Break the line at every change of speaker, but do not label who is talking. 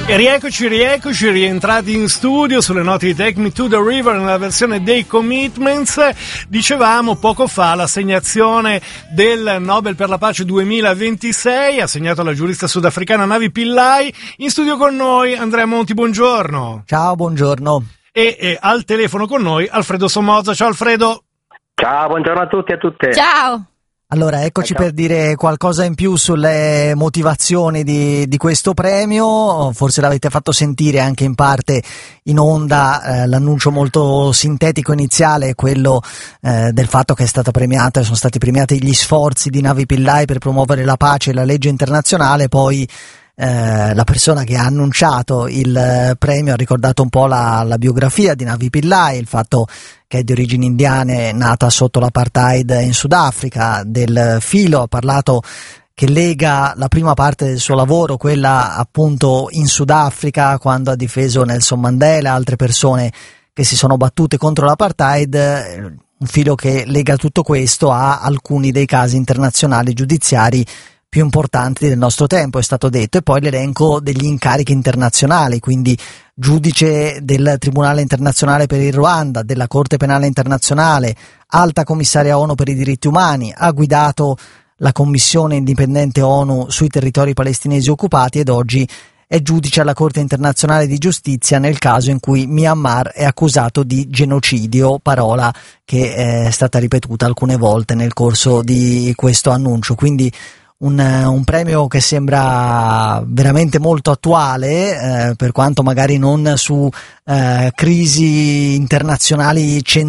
E rieccoci, rientrati in studio sulle note di Take Me to the River nella versione dei Commitments. Dicevamo poco fa l'assegnazione del Nobel per la pace 2026, assegnato alla giurista sudafricana Navi Pillay. In studio con noi Andrea Monti, buongiorno.
Ciao, buongiorno.
E al telefono con noi Alfredo Somoza. Ciao Alfredo.
Ciao, buongiorno a tutti e a tutte.
Ciao.
Allora, eccoci per dire qualcosa in più sulle motivazioni di questo premio. Forse l'avete fatto sentire anche in parte in onda, l'annuncio molto sintetico iniziale è quello del fatto che sono stati premiati gli sforzi di Navi Pillay per promuovere la pace e la legge internazionale. Poi la persona che ha annunciato il premio ha ricordato un po' la biografia di Navi Pillay, il fatto che è di origini indiane, nata sotto l'apartheid in Sudafrica, del filo, ha parlato che lega la prima parte del suo lavoro, quella appunto in Sudafrica, quando ha difeso Nelson Mandela e altre persone che si sono battute contro l'apartheid, un filo che lega tutto questo a alcuni dei casi internazionali giudiziari più importanti del nostro tempo, è stato detto, e poi l'elenco degli incarichi internazionali, quindi giudice del Tribunale Internazionale per il Ruanda, della Corte Penale Internazionale, alta commissaria ONU per i diritti umani, ha guidato la Commissione Indipendente ONU sui territori palestinesi occupati ed oggi è giudice alla Corte Internazionale di Giustizia nel caso in cui Myanmar è accusato di genocidio, parola che è stata ripetuta alcune volte nel corso di questo annuncio. Quindi un premio che sembra veramente molto attuale, per quanto magari non su crisi internazionali